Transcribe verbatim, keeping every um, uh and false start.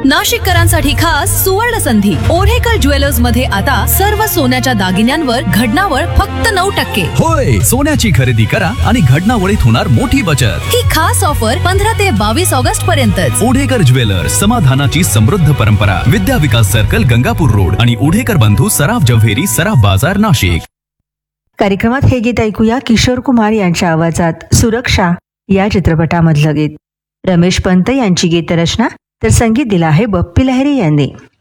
नाशिककरांसाठी खास सुवर्ण संधी ओढेकर ज्वेलर्स मध्ये आता सर्व सोन्याच्या दागिन्यांवर घडणावळ फक्त नऊ टक्के. होय, सोन्याची खरेदी करा आणि घडणावळीत होणार मोठी बचत. ही खास ऑफर पंधरा ते बावीस ऑगस्ट पर्यंतच. ओढेकर ज्वेलर्स, समाधानाची समृद्ध परंपरा, विद्या विकास सर्कल, गंगापूर रोड आणि ओढेकर बंधू सराफ जव्हेरी, सराफ बाजार, नाशिक. कार्यक्रमात हे गीत ऐकूया किशोर कुमार यांच्या आवाजात. सुरक्षा या चित्रपटामधलं गीत. रमेश पंत यांची गीतरचना तर संगीत दिलं आहे बप्पी लहिरी यांनी.